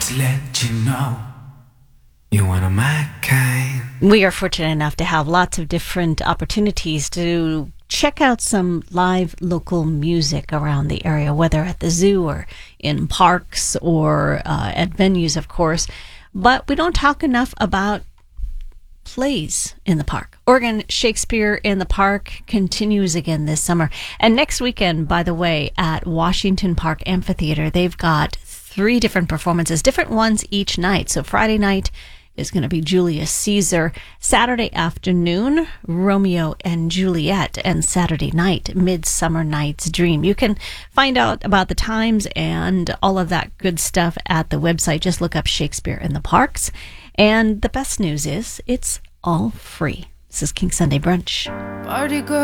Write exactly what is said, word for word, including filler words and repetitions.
to let you know you're one of my kind. We are fortunate enough to have lots of different opportunities to check out some live local music around the area, whether at the zoo or in parks or uh, at venues, of course. But we don't talk enough about plays in the park. Oregon Shakespeare in the Park continues again this summer. And next weekend, by the way, at Washington Park Amphitheater, they've got three different performances, different ones each night. So Friday night is going to be Julius Caesar. Saturday afternoon, Romeo and Juliet. And Saturday night, Midsummer Night's Dream. You can find out about the times and all of that good stuff at the website. Just look up Shakespeare in the Parks. And the best news is it's all free. This is King Sunday Brunch. Party girl.